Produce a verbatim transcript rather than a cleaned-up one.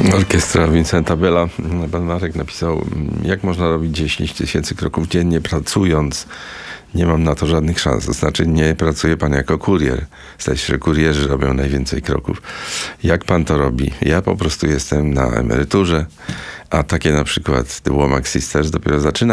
Orkiestra Vincenta Bella. Pan Marek napisał, jak można robić dziesięć tysięcy kroków dziennie pracując? Nie mam na to żadnych szans. To znaczy, nie pracuje pan jako kurier. Zdaje się, że kurierzy robią najwięcej kroków. Jak pan to robi? Ja po prostu jestem na emeryturze, a takie na przykład The Womack Sisters dopiero zaczyna